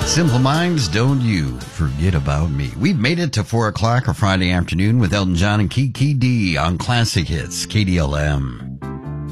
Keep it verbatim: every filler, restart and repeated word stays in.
Simple Minds, don't you forget about me. We've made it to four o'clock a Friday afternoon with Elton John and Kiki D on Classic Hits, K D L M.